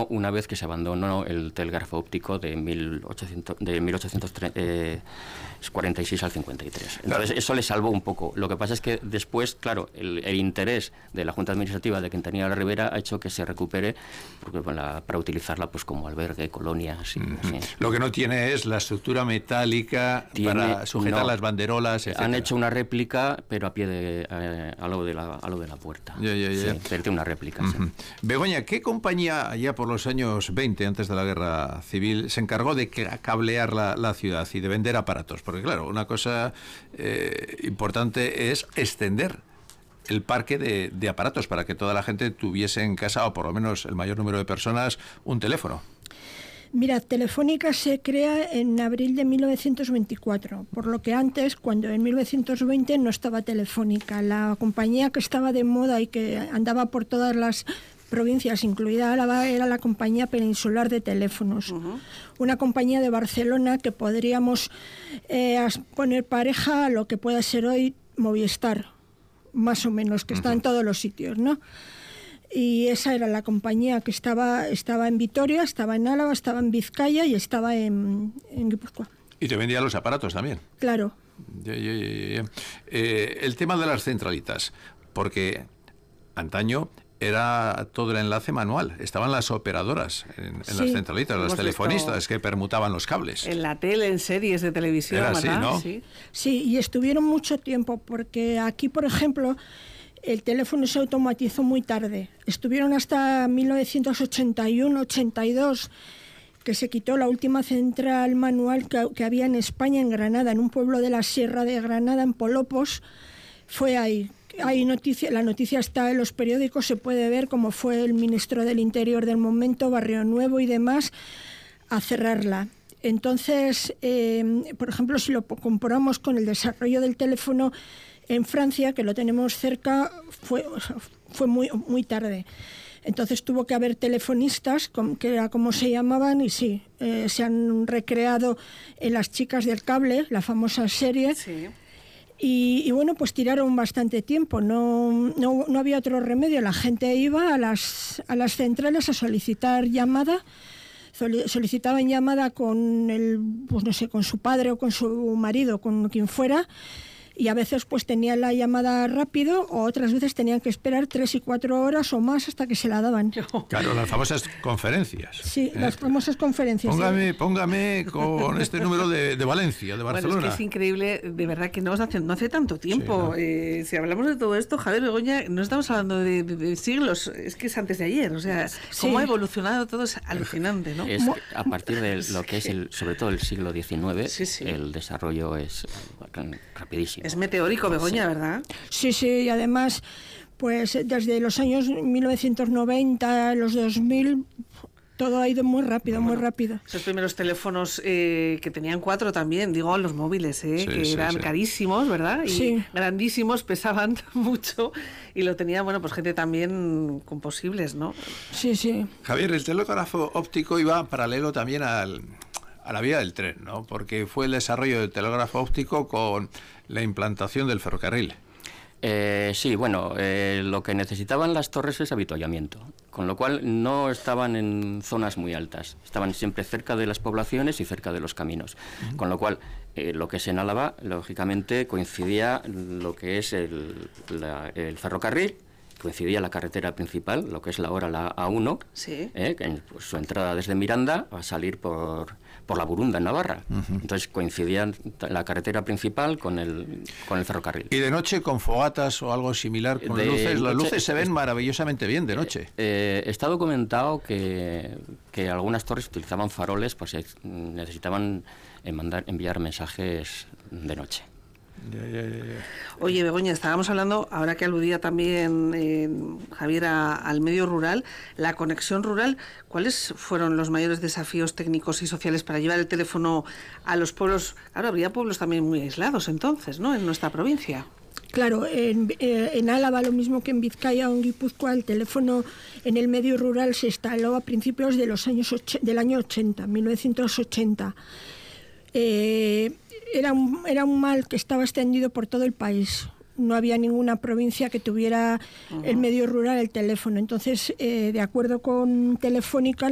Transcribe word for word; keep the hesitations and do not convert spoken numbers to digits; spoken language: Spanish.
terminó una vez que se abandonó el telégrafo óptico de, mil ochocientos, de mil ochocientos cuarenta y seis al cincuenta y tres. Entonces, claro, eso le salvó un poco. Lo que pasa es que después, claro, el, el interés de la Junta Administrativa de Quintanilla de la Ribera ha hecho que se recupere porque, para, para utilizarla pues como albergue, colonia, así, uh-huh. así. Lo que no tiene es la estructura metálica tiene, para sujetar no, las banderolas, etcétera. Han hecho una réplica, pero a pie de eh, a lo de la a lo de la puerta. Ya, ya, ya. Sí, pero tiene una réplica. Uh-huh. Sí. Begoña, ¿qué compañía allá por los años veinte, antes de la Guerra Civil, se encargó de cablear la, la ciudad y de vender aparatos? Porque claro, una cosa eh, importante es extender el parque de, de aparatos para que toda la gente tuviese en casa, o por lo menos el mayor número de personas, un teléfono. Mira, Telefónica se crea en abril de mil novecientos veinticuatro, por lo que antes, cuando en mil novecientos veinte no estaba Telefónica. La compañía que estaba de moda y que andaba por todas las provincias, incluida Álava, era la Compañía Peninsular de Teléfonos. Uh-huh. Una compañía de Barcelona que podríamos eh, poner pareja a lo que pueda ser hoy Movistar, más o menos, que uh-huh. está en todos los sitios, ¿no? Y esa era la compañía que estaba, estaba en Vitoria, estaba en Álava, estaba en Vizcaya y estaba en, en Guipúzcoa. Y te vendía los aparatos también. Claro. Ya, ya, ya, ya. Eh, el tema de las centralitas, porque antaño era todo el enlace manual, estaban las operadoras en, en sí, las centralitas, los telefonistas que permutaban los cables. En la tele, en series de televisión, era ¿verdad? Así, ¿no? Sí. Sí, y estuvieron mucho tiempo, porque aquí, por ejemplo, el teléfono se automatizó muy tarde. Estuvieron hasta mil novecientos ochenta y uno, ochenta y dos, que se quitó la última central manual que, que había en España, en Granada, en un pueblo de la Sierra de Granada, en Polopos. Fue ahí. Hay noticia, la noticia está en los periódicos, se puede ver cómo fue el ministro del Interior del momento, Barrio Nuevo y demás, a cerrarla. Entonces, eh, por ejemplo, si lo comparamos con el desarrollo del teléfono en Francia, que lo tenemos cerca, fue, fue muy, muy tarde. Entonces tuvo que haber telefonistas, que era como se llamaban, y sí, eh, se han recreado en Las chicas del cable, la famosa serie. Sí. Y, y bueno, pues tiraron bastante tiempo, no, no, no había otro remedio. La gente iba a las, a las centrales a solicitar llamada, solicitaban llamada con el, pues no sé, con su padre o con su marido, con quien fuera, y a veces pues tenían la llamada rápido, o otras veces tenían que esperar tres y cuatro horas o más hasta que se la daban. Claro, las famosas conferencias. Sí, ¿eh? las famosas conferencias. Póngame, ¿sí? póngame con este número de, de Valencia, de Barcelona. Bueno, es que es increíble, de verdad que no hace, no hace tanto tiempo. Sí, ¿no? eh, si hablamos de todo esto, Javier, Begoña, no estamos hablando de, de, de siglos, es que es antes de ayer. O sea, sí. Cómo ha evolucionado todo es alucinante, ¿no? Es a partir de lo que es, el, sobre todo el siglo diecinueve, sí, sí. el desarrollo es rapidísimo. Es meteórico, Begoña, ¿verdad? Sí, sí, y además, pues desde los años mil novecientos noventa, los dos mil, todo ha ido muy rápido, bueno, muy rápido. Esos primeros teléfonos eh, que tenían cuatro también, digo, los móviles, eh, sí, que sí, eran sí. carísimos, ¿verdad? Y sí. grandísimos, pesaban mucho, y lo tenía, bueno, pues gente también con posibles, ¿no? Sí, sí. Javier, el telégrafo óptico iba paralelo también al... a la vía del tren, ¿no? Porque fue el desarrollo del telégrafo óptico con la implantación del ferrocarril. Eh, sí, bueno, eh, lo que necesitaban las torres es avituallamiento, con lo cual no estaban en zonas muy altas, estaban siempre cerca de las poblaciones y cerca de los caminos, uh-huh. con lo cual eh, lo que es en Álava, lógicamente coincidía lo que es el, la, el ferrocarril, coincidía la carretera principal, lo que es la ahora la A uno, sí. eh, que en pues, su entrada desde Miranda va a salir por, por la Burunda, en Navarra. Uh-huh. Entonces coincidía la carretera principal con el, con el ferrocarril. ¿Y de noche con fogatas o algo similar con de luces? Las noche, luces se ven maravillosamente bien de noche. Eh, eh, está documentado que, que algunas torres utilizaban faroles, pues eh, necesitaban eh, mandar, enviar mensajes de noche. Ya, ya, ya, ya. Oye, Begoña, estábamos hablando, ahora que aludía también eh, Javier a, al medio rural, la conexión rural. ¿Cuáles fueron los mayores desafíos técnicos y sociales para llevar el teléfono a los pueblos? Ahora habría pueblos también muy aislados entonces, ¿no?, en nuestra provincia. Claro, en, eh, en Álava, lo mismo que en Vizcaya o en Guipúzcoa, el teléfono en el medio rural se instaló a principios de los años och- del año ochenta, mil novecientos ochenta. Eh, Era un, era un mal que estaba extendido por todo el país. No había ninguna provincia que tuviera uh-huh. el medio rural, el teléfono. Entonces, eh, de acuerdo con Telefónica,